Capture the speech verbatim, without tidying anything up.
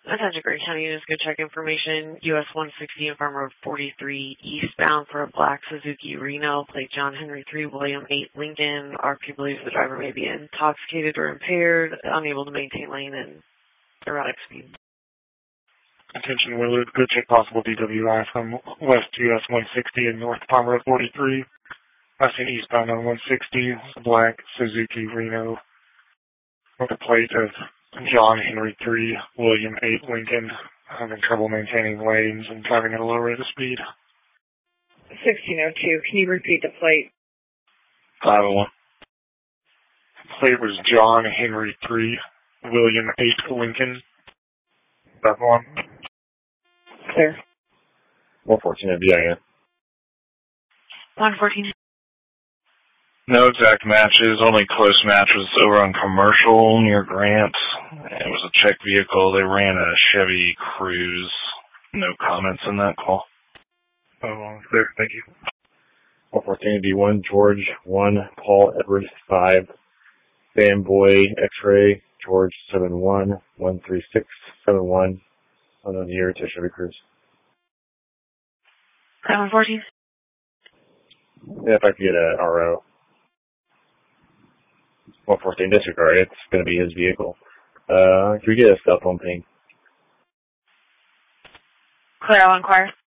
Attention Gray County, just go check information. U S one sixty and Farm Road forty-three eastbound for a black Suzuki Reno, plate John Henry three, William eight Lincoln. R P believes the driver may be intoxicated or impaired, unable to maintain lane and erratic speed. Attention Willard, go check possible D W I from west U S one sixty and north Farm Road forty-three. I see eastbound on one sixty, a black Suzuki Reno with a plate of John Henry three, William eight Lincoln, having trouble maintaining lanes and driving at a low rate of speed. sixteen oh two, can you repeat the plate? five oh one. The plate was John Henry three, William eight Lincoln. five oh one. Clear. one fourteen at B I N. one fourteen. No exact matches, only close matches over on Commercial near Grant. It was a check vehicle. They ran a Chevy Cruze. No comments in that call. Oh, clear. Thank you. one fourteen D one, George one, Paul Edward five, Fanboy X-Ray, George seven one, one three six seven one, unknown year to Chevy Cruze. one fourteen. Yeah, if I could get a R O. one fourteen disregard, it's going to be his vehicle. Uh, can we get a cell phone ping? Clear, I'll inquire.